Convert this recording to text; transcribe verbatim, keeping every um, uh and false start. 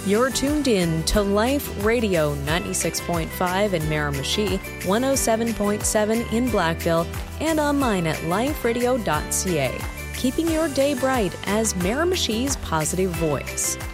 You're tuned in to Life Radio ninety-six point five in Miramichi, one oh seven point seven in Blackville, and online at life radio dot c a. Keeping your day bright as Miramichi's positive voice.